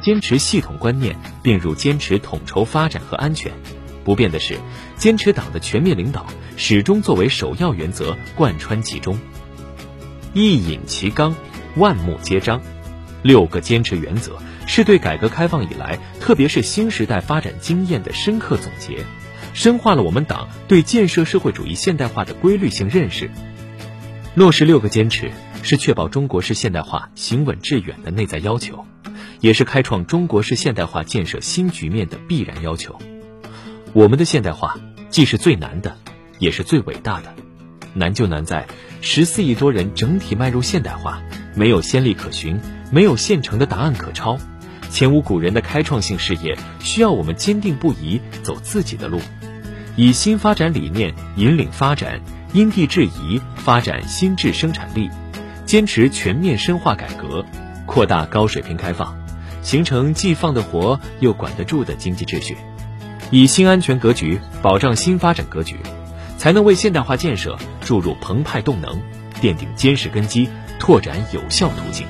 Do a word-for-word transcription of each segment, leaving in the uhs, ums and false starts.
坚持系统观念并入坚持统筹发展和安全。不变的是，坚持党的全面领导，始终作为首要原则贯穿其中。一引其纲，万目皆张。六个坚持原则是对改革开放以来，特别是新时代发展经验的深刻总结，深化了我们党对建设社会主义现代化的规律性认识。落实六个坚持，是确保中国式现代化行稳致远的内在要求，也是开创中国式现代化建设新局面的必然要求。我们的现代化既是最难的，也是最伟大的。难就难在十四亿多人整体迈入现代化，没有先例可循，没有现成的答案可抄，前无古人的开创性事业需要我们坚定不移走自己的路，以新发展理念引领发展，因地制宜发展新质生产力，坚持全面深化改革，扩大高水平开放，形成既放得活又管得住的经济秩序，以新安全格局保障新发展格局，才能为现代化建设注入澎湃动能，奠定坚实根基，拓展有效途径。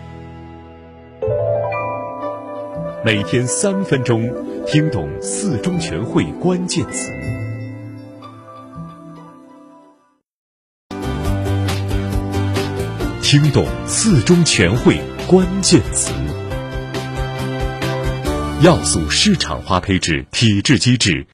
每天三分钟，听懂四中全会关键词。听懂四中全会关键词。要素市场化配置体制机制。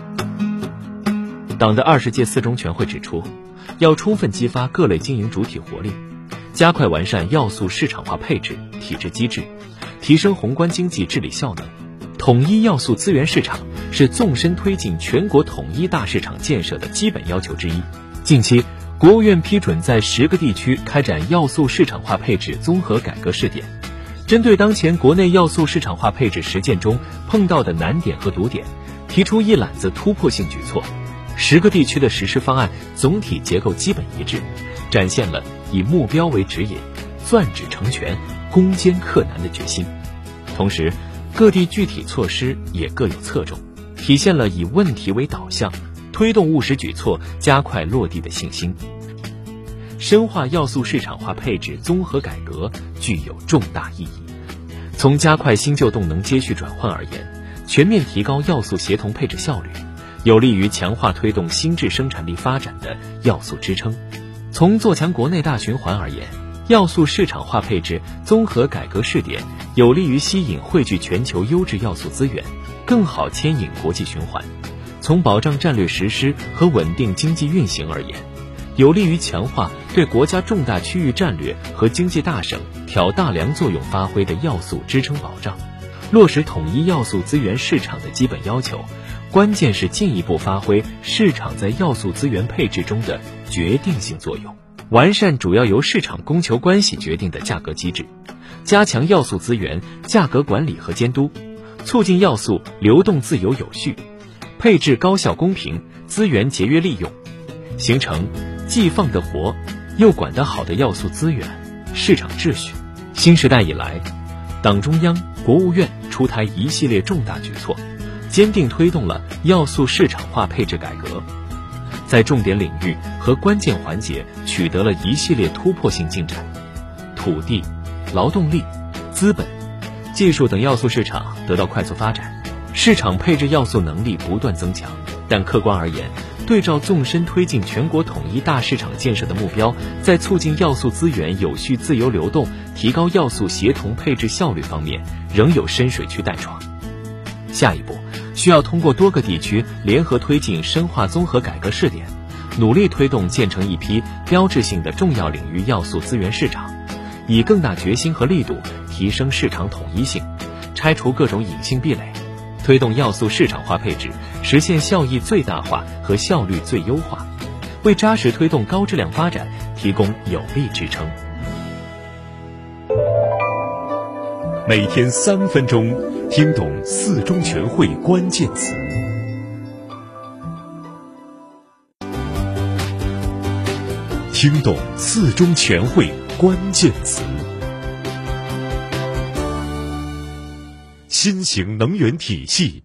党的二十届四中全会指出，要充分激发各类经营主体活力，加快完善要素市场化配置体制机制，提升宏观经济治理效能。统一要素资源市场是纵深推进全国统一大市场建设的基本要求之一。近期，国务院批准在十个地区开展要素市场化配置综合改革试点，针对当前国内要素市场化配置实践中碰到的难点和堵点，提出一揽子突破性举措。十个地区的实施方案总体结构基本一致，展现了以目标为指引，攥指成拳，攻坚克难的决心。同时，各地具体措施也各有侧重，体现了以问题为导向，推动务实举措加快落地的信心。深化要素市场化配置综合改革具有重大意义。从加快新旧动能接续转换而言，全面提高要素协同配置效率，有利于强化推动新质生产力发展的要素支撑。从做强国内大循环而言，要素市场化配置综合改革试点有利于吸引汇聚全球优质要素资源，更好牵引国际循环。从保障战略实施和稳定经济运行而言，有利于强化对国家重大区域战略和经济大省挑大梁作用发挥的要素支撑保障。落实统一要素资源市场的基本要求，关键是进一步发挥市场在要素资源配置中的决定性作用，完善主要由市场供求关系决定的价格机制，加强要素资源价格管理和监督，促进要素流动自由有序，配置高效公平，资源节约利用，形成既放得活又管得好的要素资源市场秩序。新时代以来，党中央、国务院出台一系列重大举措，坚定推动了要素市场化配置改革，在重点领域和关键环节取得了一系列突破性进展。土地、劳动力、资本、技术等要素市场得到快速发展，市场配置要素能力不断增强。但客观而言，对照纵深推进全国统一大市场建设的目标，在促进要素资源有序自由流动、提高要素协同配置效率方面，仍有深水区待闯。下一步，需要通过多个地区联合推进深化综合改革试点，努力推动建成一批标志性的重要领域要素资源市场，以更大决心和力度提升市场统一性，拆除各种隐性壁垒，推动要素市场化配置实现效益最大化和效率最优化，为扎实推动高质量发展提供有力支撑。 每天三分钟，听懂四中全会关键词。听懂四中全会关键词。新型能源体系。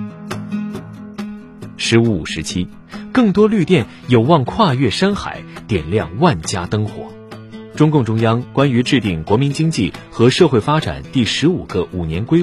十五五时期，更多绿电有望跨越山海，点亮万家灯火。中共中央关于制定国民经济和社会发展第十五个五年规